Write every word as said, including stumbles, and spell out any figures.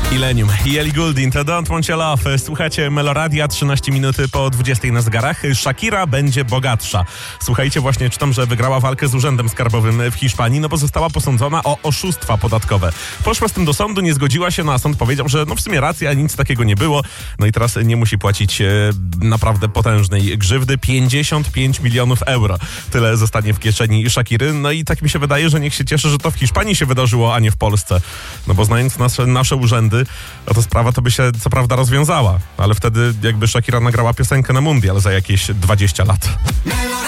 Illenium i Ellie Goulding, to Don't Want Your Love. Słuchajcie Meloradia, trzynaście minuty po dwudziestej na zegarach. Shakira będzie bogatsza. Słuchajcie, właśnie czytam, że wygrała walkę z Urzędem Skarbowym w Hiszpanii, no bo została posądzona o oszustwa podatkowe. Poszła z tym do sądu, nie zgodziła się, no a sąd powiedział, że no w sumie racja, nic takiego nie było. No i teraz nie musi płacić e, naprawdę potężnej grzywdy. pięćdziesiąt pięć milionów euro. Tyle zostanie w kieszeni Shakiry. No i tak mi się wydaje, że niech się cieszy, że to w Hiszpanii się wydarzyło, a nie w Polsce. No bo znając nasze, nasze urzędy, a ta sprawa to by się co prawda rozwiązała, ale wtedy jakby Shakira nagrała piosenkę na mundial za jakieś dwadzieścia lat.